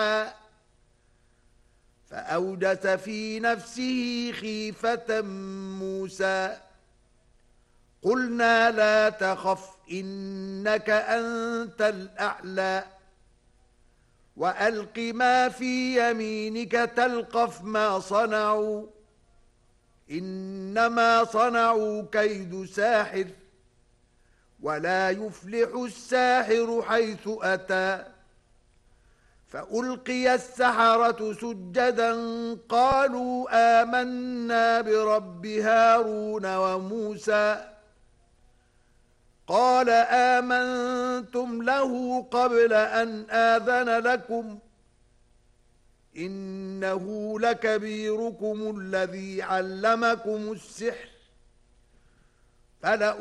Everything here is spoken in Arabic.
فأوجس في نفسه خيفة موسى. قلنا لا تخف إنك أنت الأعلى وألق ما في يمينك تلقف ما صنعوا إنما صنعوا كيد ساحر ولا يفلح الساحر حيث أتى. فألقي السحرة سجدا قالوا آمنا برب هارون وموسى. قال آمنتم له قبل أن آذن لكم إنه لكبيركم الذي علمكم السحر